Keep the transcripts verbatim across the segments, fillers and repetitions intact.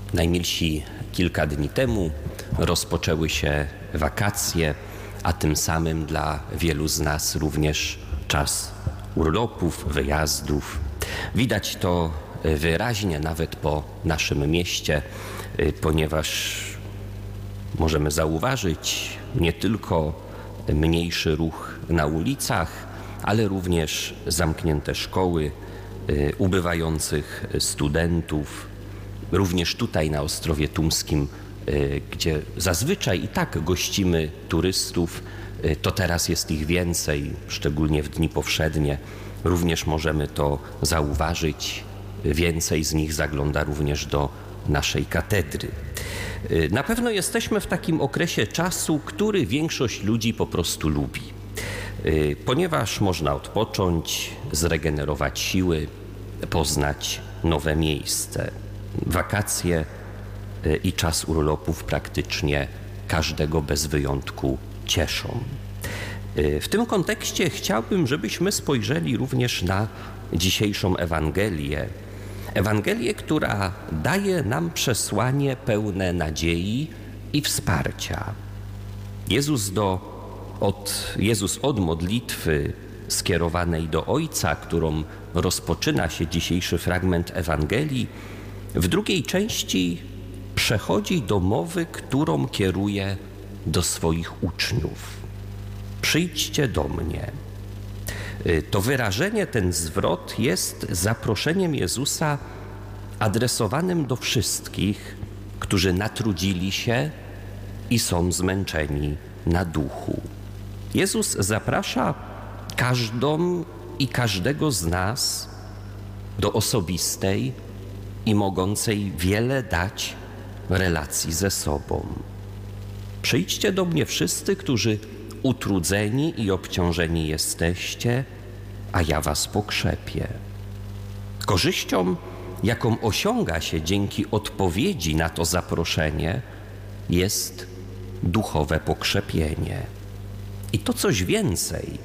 Najmilsi, kilka dni temu rozpoczęły się wakacje, a tym samym dla wielu z nas również czas urlopów, wyjazdów. Widać to wyraźnie nawet po naszym mieście, ponieważ możemy zauważyć nie tylko mniejszy ruch na ulicach, ale również zamknięte szkoły, ubywających studentów. Również tutaj na Ostrowie Tumskim, gdzie zazwyczaj i tak gościmy turystów, to teraz jest ich więcej, szczególnie w dni powszednie. Również możemy to zauważyć. Więcej z nich zagląda również do naszej katedry. Na pewno jesteśmy w takim okresie czasu, który większość ludzi po prostu lubi, ponieważ można odpocząć, zregenerować siły, poznać nowe miejsce. Wakacje i czas urlopów praktycznie każdego bez wyjątku cieszą. W tym kontekście chciałbym, żebyśmy spojrzeli również na dzisiejszą Ewangelię. Ewangelię, która daje nam przesłanie pełne nadziei i wsparcia. Jezus, do, od, Jezus od modlitwy skierowanej do Ojca, którą rozpoczyna się dzisiejszy fragment Ewangelii, w drugiej części przechodzi do mowy, którą kieruje do swoich uczniów. Przyjdźcie do mnie. To wyrażenie, ten zwrot jest zaproszeniem Jezusa adresowanym do wszystkich, którzy natrudzili się i są zmęczeni na duchu. Jezus zaprasza każdą i każdego z nas do osobistej i mogącej wiele dać relacji ze sobą. Przyjdźcie do mnie wszyscy, którzy utrudzeni i obciążeni jesteście, a ja was pokrzepię. Korzyścią, jaką osiąga się dzięki odpowiedzi na to zaproszenie, jest duchowe pokrzepienie. I to coś więcej,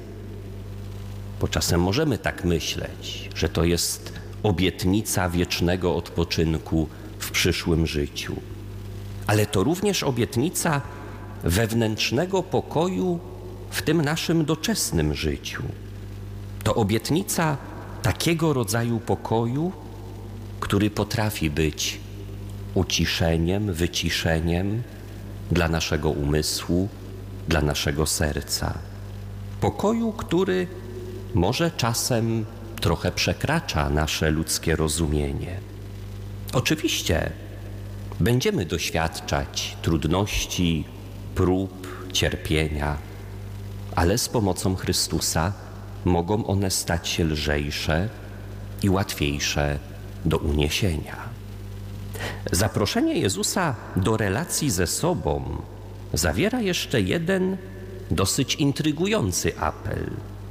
bo czasem możemy tak myśleć, że to jest obietnica wiecznego odpoczynku w przyszłym życiu. Ale to również obietnica wewnętrznego pokoju w tym naszym doczesnym życiu. To obietnica takiego rodzaju pokoju, który potrafi być uciszeniem, wyciszeniem dla naszego umysłu, dla naszego serca. Pokoju, który może czasem trochę przekracza nasze ludzkie rozumienie. Oczywiście będziemy doświadczać trudności, prób, cierpienia, ale z pomocą Chrystusa mogą one stać się lżejsze i łatwiejsze do uniesienia. Zaproszenie Jezusa do relacji ze sobą zawiera jeszcze jeden dosyć intrygujący apel.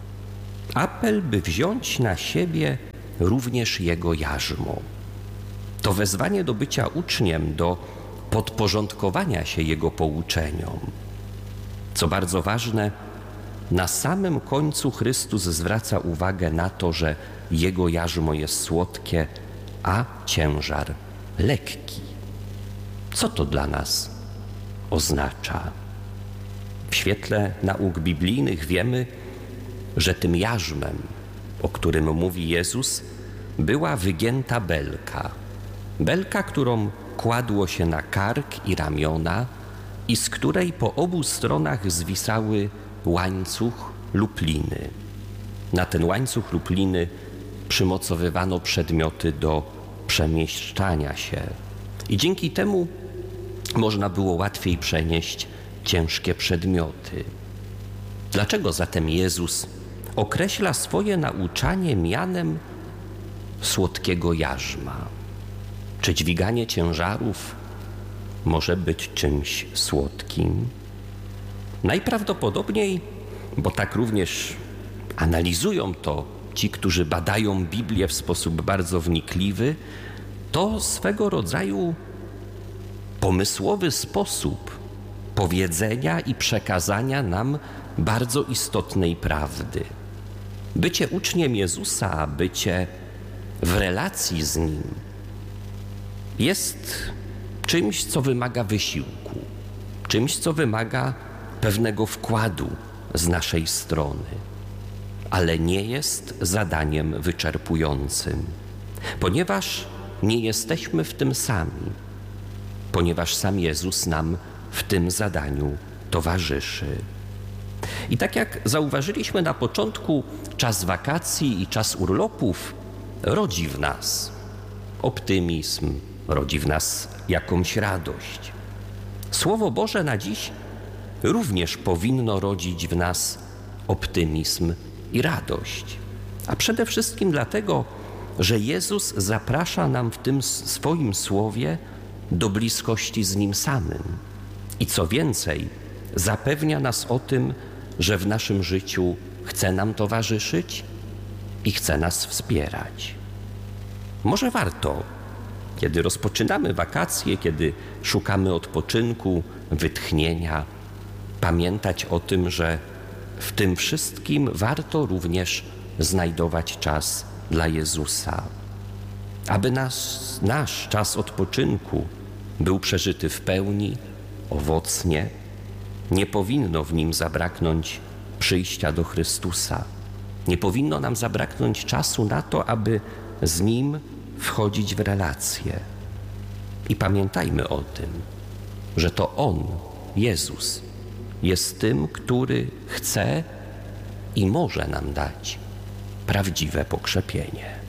Apel, by wziąć na siebie również Jego jarzmo. To wezwanie do bycia uczniem, do podporządkowania się Jego pouczeniom. Co bardzo ważne, na samym końcu Chrystus zwraca uwagę na to, że Jego jarzmo jest słodkie, a ciężar lekki. Co to dla nas oznacza? W świetle nauk biblijnych wiemy, że tym jarzmem, o którym mówi Jezus, była wygięta belka. Belka, którą kładło się na kark i ramiona i z której po obu stronach zwisały łańcuch lub liny. Na ten łańcuch lub liny przymocowywano przedmioty do przemieszczania się i dzięki temu można było łatwiej przenieść ciężkie przedmioty. Dlaczego zatem Jezus określa swoje nauczanie mianem słodkiego jarzma? Czy dźwiganie ciężarów może być czymś słodkim? Najprawdopodobniej, bo tak również analizują to ci, którzy badają Biblię w sposób bardzo wnikliwy, to swego rodzaju pomysłowy sposób powiedzenia i przekazania nam bardzo istotnej prawdy. Bycie uczniem Jezusa, bycie w relacji z Nim jest czymś, co wymaga wysiłku, czymś, co wymaga pewnego wkładu z naszej strony, ale nie jest zadaniem wyczerpującym, ponieważ nie jesteśmy w tym sami, ponieważ sam Jezus nam w tym zadaniu towarzyszy. I tak jak zauważyliśmy na początku, czas wakacji i czas urlopów rodzi w nas optymizm, rodzi w nas jakąś radość. Słowo Boże na dziś również powinno rodzić w nas optymizm i radość. A przede wszystkim dlatego, że Jezus zaprasza nam w tym swoim słowie do bliskości z Nim samym. I co więcej, zapewnia nas o tym, że w naszym życiu chce nam towarzyszyć i chce nas wspierać. Może warto, kiedy rozpoczynamy wakacje, kiedy szukamy odpoczynku, wytchnienia, pamiętać o tym, że w tym wszystkim warto również znajdować czas dla Jezusa, aby nasz, nasz czas odpoczynku był przeżyty w pełni, owocnie. Nie powinno w nim zabraknąć przyjścia do Chrystusa. Nie powinno nam zabraknąć czasu na to, aby z Nim wchodzić w relacje. I pamiętajmy o tym, że to On, Jezus, jest tym, który chce i może nam dać prawdziwe pokrzepienie.